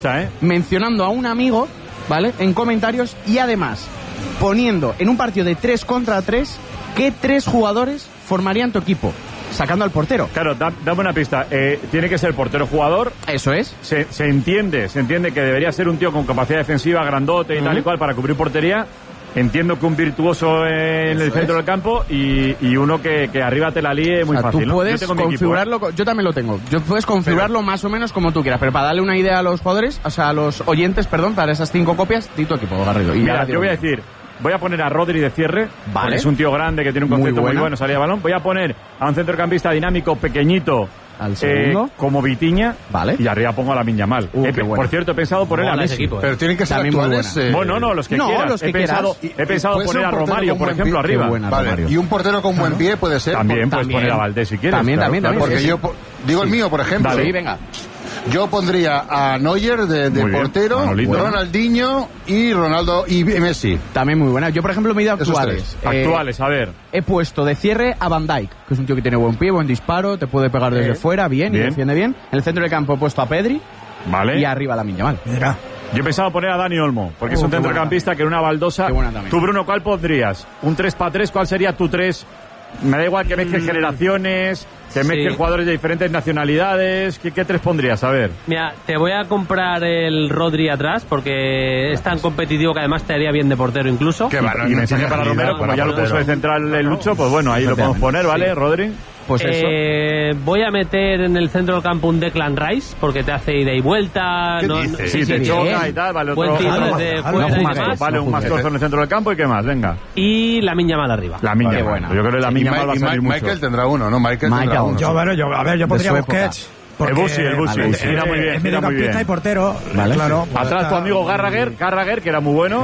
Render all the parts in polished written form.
mencionando a un amigo, ¿vale?, en comentarios, y además poniendo en un partido de 3 contra 3 qué 3 jugadores formarían tu equipo, sacando al portero. Claro, dame una pista. Tiene que ser portero jugador. Eso es. Se entiende que debería ser un tío con capacidad defensiva, grandote y tal y cual para cubrir portería. Entiendo que un virtuoso en el centro del campo y uno que arriba te la líe muy fácil. Tú puedes configurarlo, equipo, yo también lo tengo. Puedes configurarlo más o menos como tú quieras, pero para darle una idea a los jugadores, o sea, a los oyentes, perdón, para esas 5 copias, di tu equipo, Garrido. Mira, yo voy a decir, voy a poner a Rodri de cierre, vale. Es un tío grande que tiene un concepto muy bueno, salida de balón. Voy a poner a un centrocampista dinámico, pequeñito, al segundo, como Vitinha, vale. Y arriba pongo a Lamine Yamal. Por cierto, he pensado poner a Messi. Pero tienen que ser actuales. Bueno, no, los que quieras. Los que he pensado poner a Romario, por ejemplo, arriba. Vale. Y un portero con buen pie puede ser. También puedes poner a Valdés si quieres. También. Porque sí. yo digo el mío, por ejemplo. Dale, venga. Yo pondría a Neuer de portero, Ronaldinho y Ronaldo y Messi. También muy buena. Yo, por ejemplo, me he ido actuales. Actuales, a ver. He puesto de cierre a Van Dijk, que es un tío que tiene buen pie, buen disparo, te puede pegar desde fuera, bien, y defiende bien. En el centro del campo he puesto a Pedri. Vale. Y arriba a Lamine Yamal. Mira. Yo he pensado poner a Dani Olmo, porque es un centrocampista que en una baldosa. Tú, Bruno, ¿cuál pondrías? ¿Un 3-3? ¿Cuál sería tu 3? Me da igual que mezcles generaciones, que mezcles jugadores de diferentes nacionalidades. ¿Qué 3 pondrías? A ver. Mira, te voy a comprar el Rodri atrás, porque es tan competitivo que además te haría bien de portero incluso. Y mensaje para Romero, como ya lo puso de central el Lucho, pues bueno, ahí lo podemos poner, ¿vale, Rodri? Pues eso. Voy a meter en el centro del campo un Declan Rice, porque te hace ida y vuelta. Sí, te choca y tal, vale, buen tiro desde fuera y demás. Vale, un mastorzo en el centro del campo y qué más, venga. Y Lamine Yamal arriba. Lamine Yamal. Yo creo que Lamine Yamal va a salir mucho. Michael tendrá uno, ¿no? Michael tendrá uno. Yo pondría Busquets. El Busi. Mira muy bien. Es mediocampista y portero. Vale, claro. Atrás tu amigo Gallagher, que era muy bueno.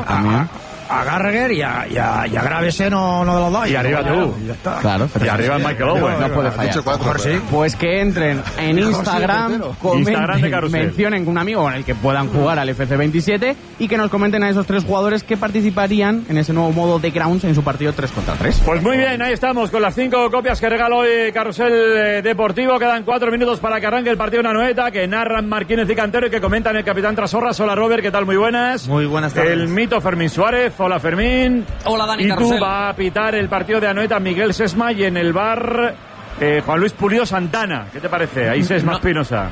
A Gallagher y a Gravesen no de los dos. Y arriba tú. Claro. Y arriba Michael Owen. No puede fallar. Pues que entren en Instagram, comenten, mencionen un amigo con el que puedan jugar al FC27 y que nos comenten a esos 3 jugadores que participarían en ese nuevo modo de Grounds en su partido 3 contra 3. Pues muy bien, ahí estamos con las 5 copias que regala hoy Carrusel Deportivo. Quedan 4 minutos para que arranque el partido de Anoeta, que narran Marquínez y Cantero y que comentan el capitán Trasorras. Hola, Robert, ¿qué tal? Muy buenas. Muy buenas tardes. El mito Fermín Suárez. Hola, Fermín. Hola, Dani. Y Carrusel. tú va a pitar el partido de Anoeta Miguel Sesma y en el bar Juan Luis Pulido Santana. ¿Qué te parece? Ahí Sesma Espinosa.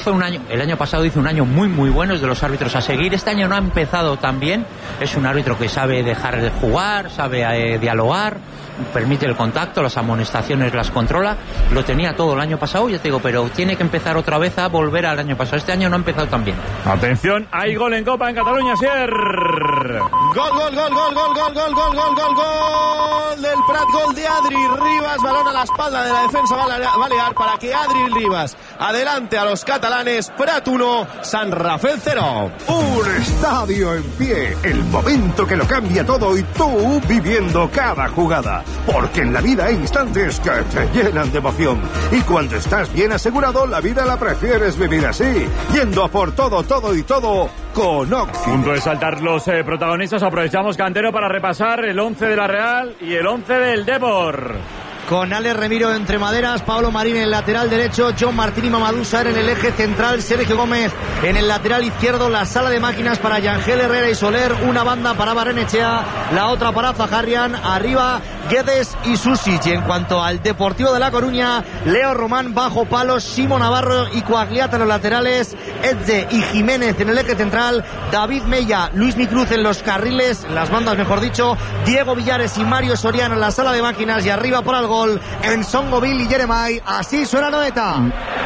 El año pasado hizo un año muy muy bueno, es de los árbitros a seguir. Este año no ha empezado tan bien. Es un árbitro que sabe dejar de jugar, sabe dialogar, permite el contacto, las amonestaciones las controla. Lo tenía todo el año pasado, ya te digo, pero tiene que empezar otra vez a volver al año pasado. Este año no ha empezado tan bien. Atención, hay gol en Copa en Cataluña, Sier. Gol del Prat, gol de Adri Ribas, balón a la espalda de la defensa balear para que Adri Ribas adelante a los catalanes. Prat 1, San Rafael 0. Un estadio en pie, el momento que lo cambia todo y tú viviendo cada jugada. Porque en la vida hay instantes que te llenan de emoción. Y cuando estás bien asegurado, la vida la prefieres vivir así, yendo a por todo con Oxy. Punto de saltar los protagonistas. Aprovechamos, Cantero, para repasar el 11 de la Real y el 11 del Depor. Con Alex Remiro entre maderas, Pablo Marín en el lateral derecho, John Martín y Mamadou Sarr en el eje central, Sergio Gómez en el lateral izquierdo, la sala de máquinas para Yangel Herrera y Soler, una banda para Barrenechea, la otra para Zaharrian, arriba Guedes y Susic. Y en cuanto al Deportivo de La Coruña, Leo Román bajo palos, Simo Navarro y Coagliata en los laterales, Edze y Jiménez en el eje central, David Mella, Luis Micruz en los carriles, en las bandas mejor dicho, Diego Villares y Mario Soriano en la sala de máquinas y arriba para el gol en Songoville y Jeremai. Así suena Anoeta.